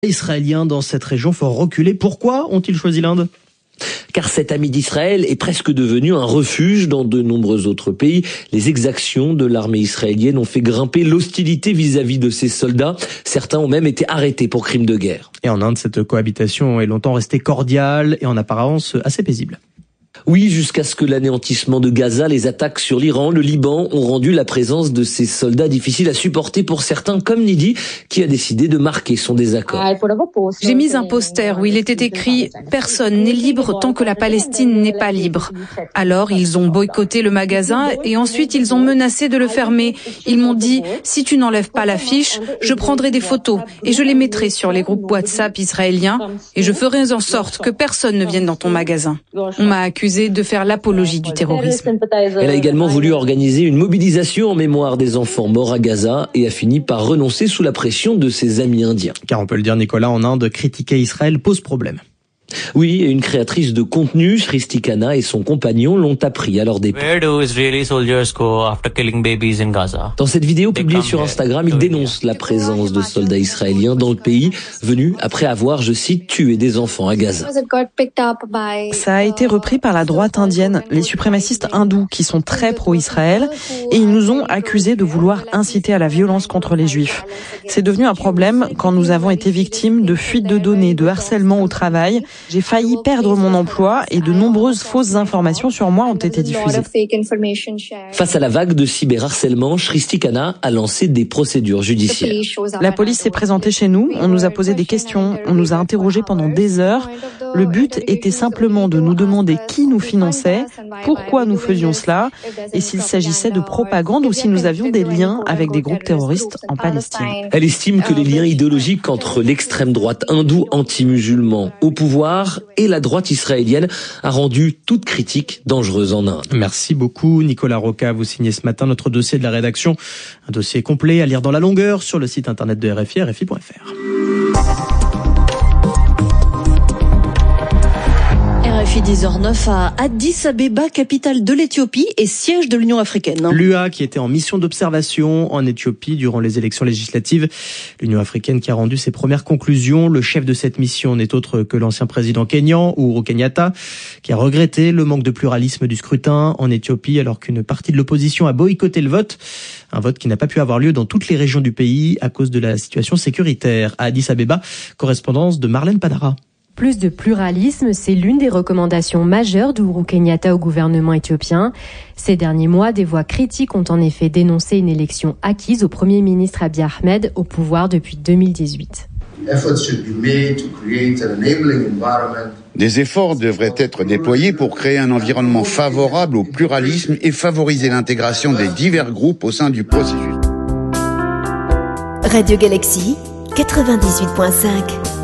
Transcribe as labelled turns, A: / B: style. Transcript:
A: Israéliens dans cette région font reculer. Pourquoi ont-ils choisi l'Inde ?
B: Car cet ami d'Israël est presque devenu un refuge dans de nombreux autres pays. Les exactions de l'armée israélienne ont fait grimper l'hostilité vis-à-vis de ses soldats. Certains ont même été arrêtés pour crimes de guerre.
A: Et en Inde, cette cohabitation est longtemps restée cordiale et en apparence assez paisible.
B: Oui, jusqu'à ce que l'anéantissement de Gaza, les attaques sur l'Iran, le Liban ont rendu la présence de ces soldats difficile à supporter pour certains, comme Nidi, qui a décidé de marquer son désaccord.
C: J'ai mis un poster où il était écrit « Personne n'est libre tant que la Palestine n'est pas libre ». Alors, ils ont boycotté le magasin et ensuite ils ont menacé de le fermer. Ils m'ont dit « Si tu n'enlèves pas l'affiche, je prendrai des photos et je les mettrai sur les groupes WhatsApp israéliens et je ferai en sorte que personne ne vienne dans ton magasin ». On m'a accusé de faire l'apologie du terrorisme.
B: Elle a également voulu organiser une mobilisation en mémoire des enfants morts à Gaza et a fini par renoncer sous la pression de ses amis indiens.
A: Car on peut le dire, Nicolas, en Inde, critiquer Israël pose problème.
B: Oui, et une créatrice de contenu, Shrishti Khanna, et son compagnon l'ont appris à leur dépens. Dans cette vidéo publiée sur Instagram, ils dénoncent la présence de soldats israéliens dans le pays, venus après avoir, je cite, tué des enfants à Gaza.
D: Ça a été repris par la droite indienne, les suprémacistes hindous qui sont très pro-Israël, et ils nous ont accusés de vouloir inciter à la violence contre les juifs. C'est devenu un problème quand nous avons été victimes de fuites de données, de harcèlement au travail. J'ai failli perdre mon emploi et de nombreuses fausses informations sur moi ont été diffusées.
B: Face à la vague de cyberharcèlement, Shrishti Khanna a lancé des procédures judiciaires.
D: La police s'est présentée chez nous, on nous a posé des questions, on nous a interrogés pendant des heures. Le but était simplement de nous demander qui nous finançait, pourquoi nous faisions cela, et s'il s'agissait de propagande ou si nous avions des liens avec des groupes terroristes en Palestine.
B: Elle estime que les liens idéologiques entre l'extrême droite hindoue anti-musulman au pouvoir et la droite israélienne a rendu toute critique dangereuse en Inde.
A: Merci beaucoup Nicolas Roca, vous signez ce matin notre dossier de la rédaction. Un dossier complet à lire dans la longueur sur le site internet de RFI, rfi.fr.
E: RFI 10h09 à Addis Abeba, capitale de l'Éthiopie et siège de l'Union africaine.
A: L'UA qui était en mission d'observation en Éthiopie durant les élections législatives. L'Union africaine qui a rendu ses premières conclusions. Le chef de cette mission n'est autre que l'ancien président kényan, Uhuru Kenyatta, qui a regretté le manque de pluralisme du scrutin en Éthiopie alors qu'une partie de l'opposition a boycotté le vote. Un vote qui n'a pas pu avoir lieu dans toutes les régions du pays à cause de la situation sécuritaire. À Addis Abeba, correspondance de Marlène Padara.
F: Plus de pluralisme, c'est l'une des recommandations majeures d'Uhuru Kenyatta au gouvernement éthiopien. Ces derniers mois, des voix critiques ont en effet dénoncé une élection acquise au Premier ministre Abiy Ahmed au pouvoir depuis 2018.
G: Des efforts devraient être déployés pour créer un environnement favorable au pluralisme et favoriser l'intégration des divers groupes au sein du processus.
H: Radio Galaxy 98.5